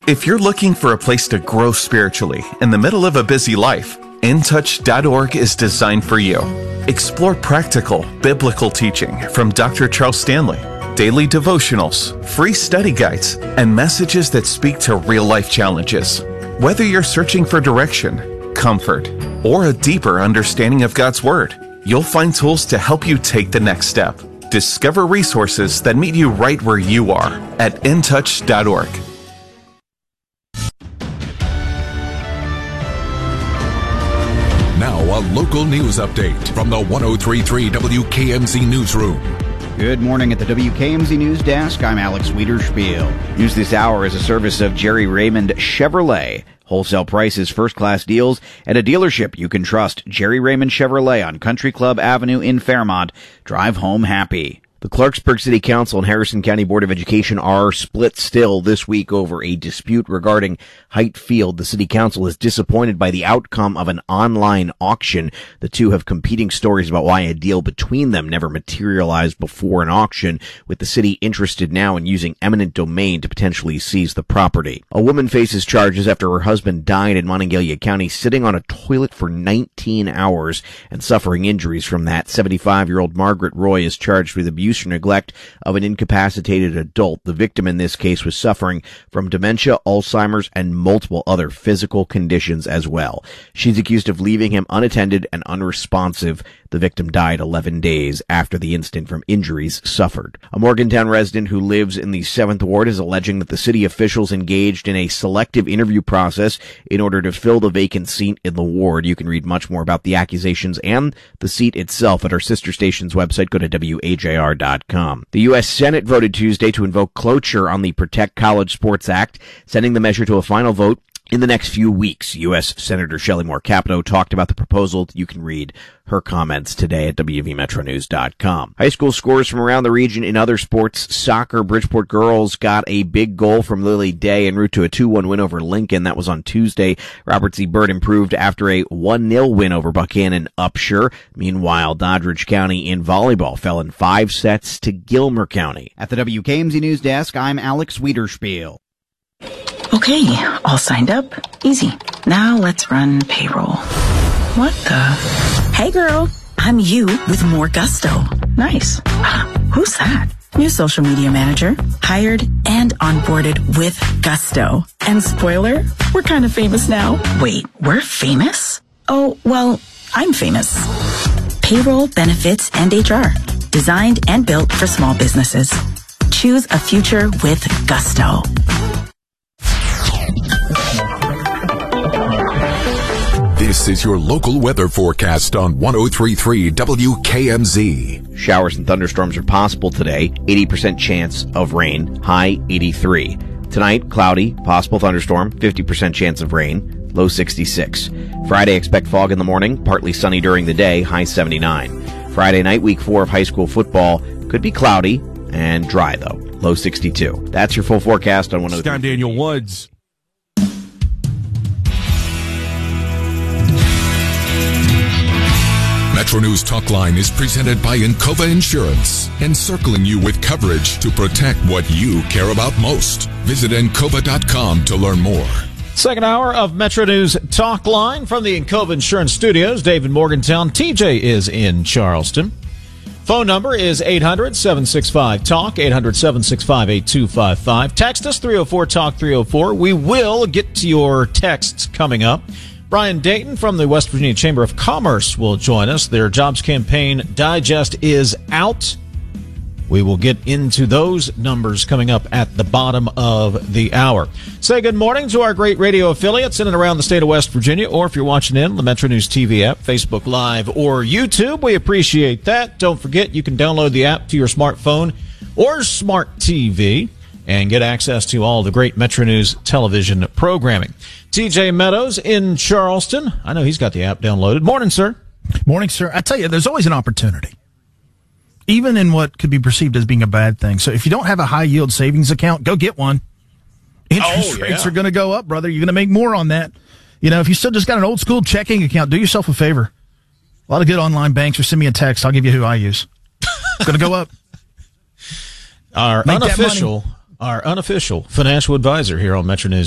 If you're looking for a place to grow spiritually in the middle of a busy life, InTouch.org is designed for you. Explore practical, biblical teaching from Dr. Charles Stanley, daily devotionals, free study guides, and messages that speak to real-life challenges. Whether you're searching for direction, comfort, or a deeper understanding of God's Word, you'll find tools to help you take the next step. Discover resources that meet you right where you are at InTouch.org. Now, a local news update from the 103.3 WKMZ Newsroom. Good morning at the WKMZ News Desk. I'm Alex Wiederspiel. News this hour is a service of Jerry Raymond Chevrolet. Wholesale prices, first-class deals, and a dealership you can trust. Jerry Raymond Chevrolet on Country Club Avenue in Fairmont. Drive home happy. The Clarksburg City Council and Harrison County Board of Education are split still this week over a dispute regarding Hite Field. The City Council is disappointed by the outcome of an online auction. The two have competing stories about why a deal between them never materialized before an auction, with the city interested now in using eminent domain to potentially seize the property. A woman faces charges after her husband died in Monongalia County sitting on a toilet for 19 hours and suffering injuries from that. 75-year-old Margaret Roy is charged with abuse or neglect of an incapacitated adult. The victim in this case was suffering from dementia, Alzheimer's, and multiple other physical conditions as well. She's accused of leaving him unattended and unresponsive. The victim died 11 days after the incident from injuries suffered. A Morgantown resident who lives in the 7th Ward is alleging that the city officials engaged in a selective interview process in order to fill the vacant seat in the ward. You can read much more about the accusations and the seat itself at our sister station's website. Go to WAJR.com. The U.S. Senate voted Tuesday to invoke cloture on the Protect College Sports Act, sending the measure to a final vote in the next few weeks. U.S. Senator Shelley Moore Capito talked about the proposal. You can read her comments today at WVMetroNews.com. High school scores from around the region in other sports. Soccer, Bridgeport girls got a big goal from Lily Day en route to a 2-1 win over Lincoln. That was on Tuesday. Robert Z. Byrd improved after a 1-0 win over Buchanan Upshur. Meanwhile, Doddridge County in volleyball fell in 5 sets to Gilmer County. At the WKMZ News Desk, I'm Alex Wiederspiel. Okay, all signed up. Easy. Now let's run payroll. What the? Hey girl, I'm you with more gusto. Nice. Who's that? New social media manager. Hired and onboarded with gusto. And spoiler, we're kind of famous now. Wait, we're famous? Oh, well, I'm famous. Payroll, benefits, and HR. Designed and built for small businesses. Choose a future with gusto. This is your local weather forecast on 103.3 WKMZ. Showers and thunderstorms are possible today. 80% chance of rain. High 83. Tonight, cloudy, possible thunderstorm, 50% chance of rain. Low 66. Friday, expect fog in the morning, partly sunny during the day. High 79. Friday night, week 4 of high school football, could be cloudy and dry though. Low 62. That's your full forecast on 103. I'm Daniel Woods. Metro News Talk Line is presented by Encova Insurance, encircling you with coverage to protect what you care about most. Visit Encova.com to learn more. Second hour of Metro News Talk Line from the Encova Insurance Studios. David Morgantown. TJ is in Charleston. Phone number is 800-765-TALK, 800-765-8255. Text us 304-TALK-304. We will get to your texts coming up. Brian Dayton from the West Virginia Chamber of Commerce will join us. Their Jobs Campaign Digest is out. We will get into those numbers coming up at the bottom of the hour. Say good morning to our great radio affiliates in and around the state of West Virginia, or if you're watching in the Metro News TV app, Facebook Live, or YouTube, we appreciate that. Don't forget, you can download the app to your smartphone or smart TV and get access to all the great Metro News television programming. TJ Meadows in Charleston. I know he's got the app downloaded. Morning, sir. Morning, sir. I tell you, there's always an opportunity, even in what could be perceived as being a bad thing. So if you don't have a high-yield savings account, go get one. Interest rates are going to go up, brother. You're going to make more on that. You know, if you still just got an old-school checking account, do yourself a favor. A lot of good online banks, or send me a text. I'll give you who I use. It's going to go up. Our unofficial financial advisor here on Metro News